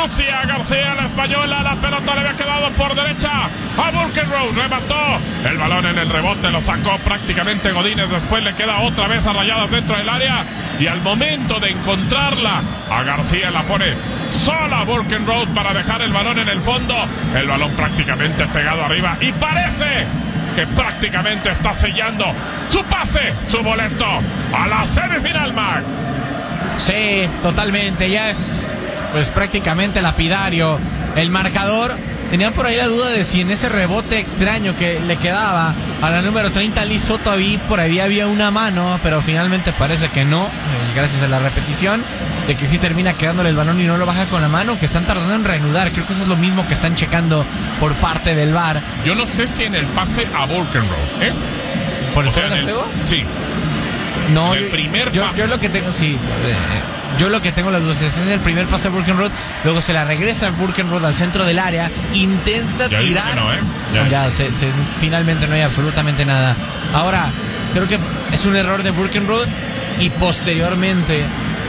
Lucía García, la española, la pelota le había quedado por derecha a Burkenroth, remató el balón en el rebote, lo sacó prácticamente Godínez, después le queda otra vez a Rayadas dentro del área y al momento de encontrarla a García la pone sola Burkenroth para dejar el balón en el fondo, el balón prácticamente pegado arriba y parece que prácticamente está sellando su pase, su boleto a la semifinal, Max. Sí, totalmente, ya es pues prácticamente lapidario el marcador. Tenían por ahí la duda de si en ese rebote extraño que le quedaba a la número 30 Liz Soto por ahí había una mano, pero finalmente parece que no, gracias a la repetición de que sí termina quedándole el balón y no lo baja con la mano, que están tardando en reanudar. Creo que eso es lo mismo que están checando por parte del VAR. Yo no sé si en el pase a Burkenroth, ¿Por el segundo juego? Sí. No, el primer pase. Yo lo que tengo, sí. Yo lo que tengo las dos es el primer pase a Burkenroth, luego se la regresa a Burkenroth al centro del área, intenta ya tirar. No, finalmente no hay absolutamente nada. Ahora, creo que es un error de Burkenroth y posteriormente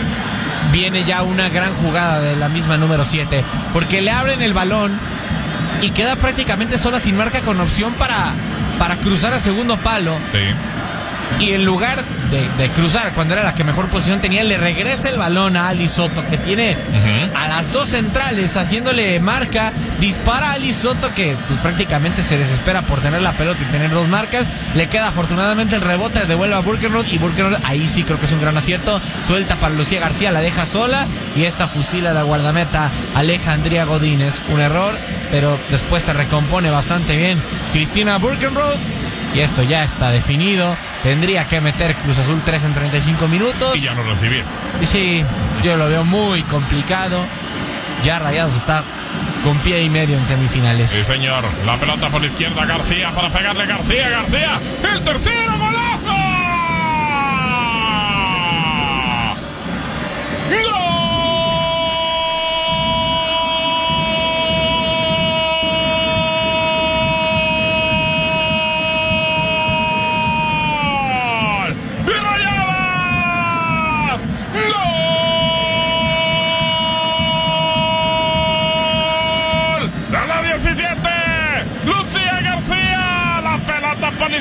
viene ya una gran jugada de la misma número 7, porque le abren el balón y queda prácticamente sola sin marca con opción para cruzar a segundo palo. Sí. Y en lugar de cruzar, cuando era la que mejor posición tenía, le regresa el balón a Ali Soto, que tiene a las dos centrales haciéndole marca. Dispara a Ali Soto, que pues, prácticamente se desespera por tener la pelota y tener dos marcas. Le queda afortunadamente el rebote, devuelve a Burkenroth. Y Burkenroth, ahí sí creo que es un gran acierto. Suelta para Lucía García, la deja sola. Y esta fusila a la guardameta Alejandría Godínez. Un error, pero después se recompone bastante bien Cristina Burkenroth. Y esto ya está definido. Tendría que meter Cruz Azul 3 en 35 minutos. Y ya no recibir. Y sí, yo lo veo muy complicado. Ya Rayados está con pie y medio en semifinales. Sí, señor. La pelota por la izquierda, García para pegarle. García. El tercero, golazo. ¡Gol!